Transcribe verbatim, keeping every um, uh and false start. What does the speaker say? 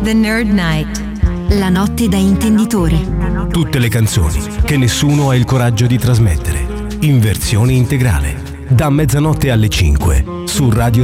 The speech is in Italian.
The Nerd Night. La notte da intenditore. Tutte le canzoni che nessuno ha il coraggio di trasmettere. In versione integrale. Da mezzanotte alle cinque su Radio